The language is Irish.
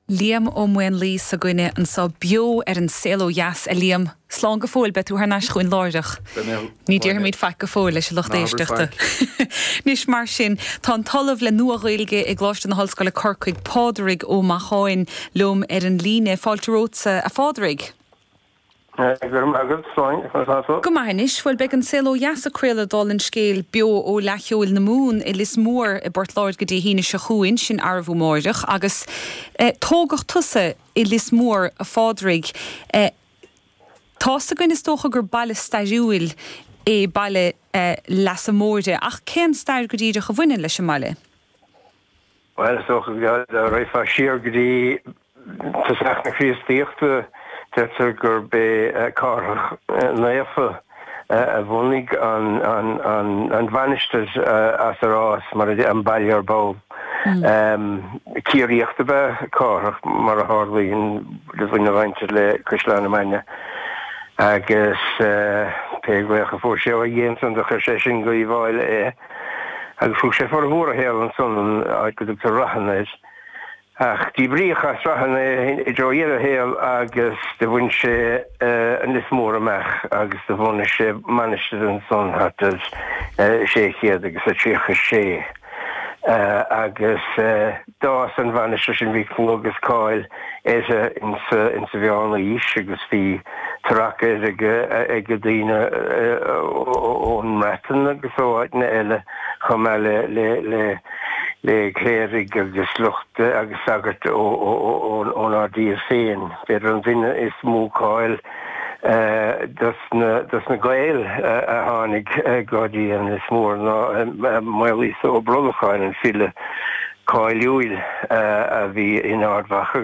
Liam ó muin lí sa gine an sa bio an selo jas a Liam slán go fóil betú haar nas chuin láireach. Ní dtíir míid fe go fóil leis locht éisteachta. Nis mar sin tá talamh le nuaghilge ag gláiste na hallscoile Corcaigh Pádraig ó Machain lom an líne fáilterósa a Fádraig. Go mainis bhfuil beag an selo jas a créile dal an scéal bio ó leithúil na mún I Lismór I Bortláir go dtí híine se chuin sin arbhú máireach agus tógach tusa I Lismór a Fádraig tá sa gine tócha gur baile staisiúil baile las a mórde ach cén stair go dtí de bhhuiine leis sem maile? Well, tócha go raibh siar go dtí tasach na chríostíochta Tetzer gur be carach naefa a bhunig an vanishters as a rás mar an bailjar bau. Kieríochta be carach mar a hardlín le bhuine vaintir le Crislána Maine agus peagwecha fór sé a dhéantan de chu sin go I bháil agus fú sé for a bhór a héal an son ag go dúta rahan is. Ach, die briecha strahan I droier a heel agus de bhain sé an Lismór amach agus de bhain sé manistead an son hat as sé chéad agus a tríocha sé. Agus dás an bhainistead sin bhí agus cáil éise in sa bheána ís agus bhí tarachas ag go dtíine ón mreatan agus óhaidna eile chum le clérig agus lucht agus sagart ón ardíir féin. Beidir an bhine is mó cáil das na gael a hánig gádí an is mór ná mailí ó brolacháin an file cáilúil a bhí in ardhacha